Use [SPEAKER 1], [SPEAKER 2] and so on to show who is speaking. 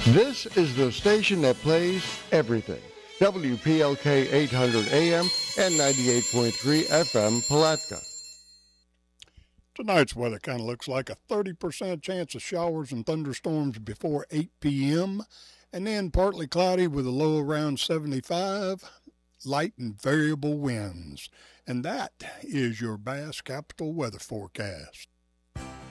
[SPEAKER 1] This is the station that plays everything. WPLK 800 AM and 98.3 FM Palatka.
[SPEAKER 2] Tonight's weather kind of looks like a 30% chance of showers and thunderstorms before 8 p.m. and then partly cloudy with a low around 75, light and variable winds. And that is your Bass Capital weather forecast.